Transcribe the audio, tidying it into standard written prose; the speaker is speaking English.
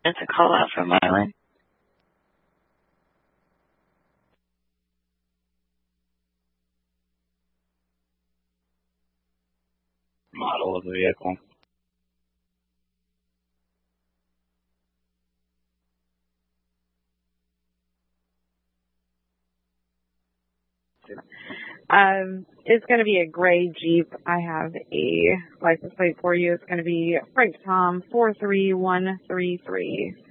That's a call out from Marlon. Model of the vehicle. It's going to be a gray Jeep. I have a license plate for you. It's going to be Frank Tom 43133.